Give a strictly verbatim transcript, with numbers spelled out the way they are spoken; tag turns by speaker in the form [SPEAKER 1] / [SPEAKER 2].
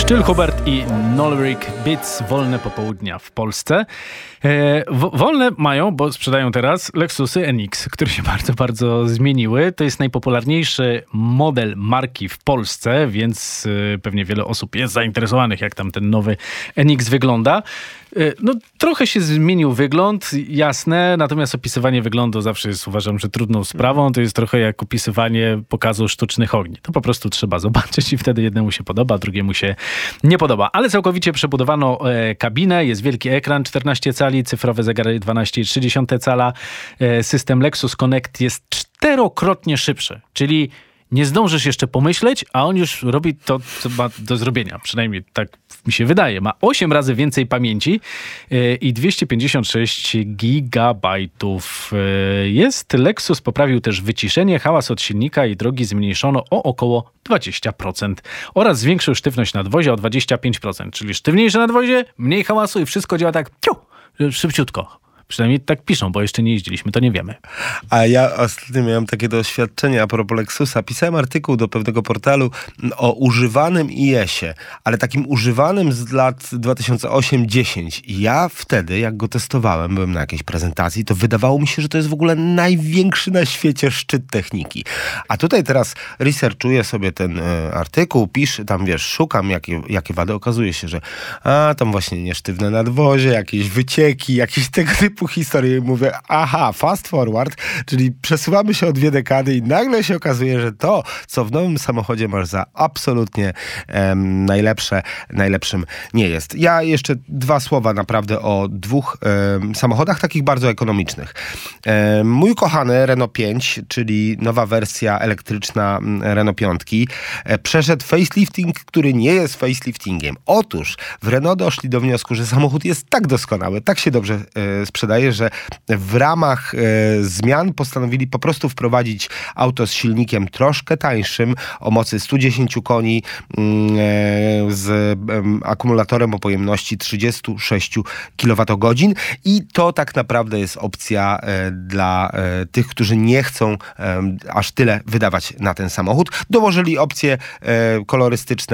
[SPEAKER 1] Styl Hubert i Nolric Beats, wolne popołudnia w Polsce. E, w, wolne mają, bo sprzedają teraz Lexusy N X, które się bardzo, bardzo zmieniły. To jest najpopularniejszy model marki w Polsce, więc e, pewnie wiele osób jest zainteresowanych, jak tam ten nowy N X wygląda. E, no, trochę się zmienił wygląd, jasne, natomiast opisywanie wyglądu zawsze jest, uważam, że trudną sprawą. To jest trochę jak opisywanie pokazu sztucznych ogni. To po prostu trzeba zobaczyć i wtedy jednemu się podoba, drugiemu się nie podoba. Ale całkowicie przebudowano e, kabinę, jest wielki ekran czternaście cali, cyfrowe zegary dwanaście przecinek trzy cala. E, system Lexus Connect jest czterokrotnie szybszy, czyli nie zdążysz jeszcze pomyśleć, a on już robi to, co ma do zrobienia. Przynajmniej tak mi się wydaje. Ma osiem razy więcej pamięci yy, i dwieście pięćdziesiąt sześć gigabajtów. Yy, jest. Lexus poprawił też wyciszenie, hałas od silnika i drogi zmniejszono o około dwadzieścia procent oraz zwiększył sztywność nadwozia o dwadzieścia pięć procent. Czyli sztywniejsze nadwozie, mniej hałasu i wszystko działa tak ciu, szybciutko. Przynajmniej tak piszą, bo jeszcze nie jeździliśmy, to nie wiemy.
[SPEAKER 2] A ja ostatnio miałem takie doświadczenie a propos Lexusa. Pisałem artykuł do pewnego portalu o używanym I S-ie, ale takim używanym z lat dwa tysiące osiem dziesięć. I ja wtedy, jak go testowałem, byłem na jakiejś prezentacji, to wydawało mi się, że to jest w ogóle największy na świecie szczyt techniki. A tutaj teraz researchuję sobie ten e, artykuł, piszę, tam wiesz, szukam jakie, jakie wady. Okazuje się, że a, tam właśnie niesztywne nadwozie, jakieś wycieki, jakieś tego typu historię i mówię, aha, fast forward, czyli przesuwamy się o dwie dekady i nagle się okazuje, że to, co w nowym samochodzie masz za absolutnie em, najlepsze, najlepszym nie jest. Ja jeszcze dwa słowa naprawdę o dwóch em, samochodach takich bardzo ekonomicznych. Em, mój kochany Renault pięć, czyli nowa wersja elektryczna Renault pięć, e, przeszedł facelifting, który nie jest faceliftingiem. Otóż w Renault doszli do wniosku, że samochód jest tak doskonały, tak się dobrze e, sprzedaje, że w ramach e, zmian postanowili po prostu wprowadzić auto z silnikiem troszkę tańszym, o mocy sto dziesięć koni, mm, e, z e, akumulatorem o pojemności trzydzieści sześć kilowatogodzin i to tak naprawdę jest opcja e, dla e, tych, którzy nie chcą e, aż tyle wydawać na ten samochód. Dołożyli opcje e, kolorystyczne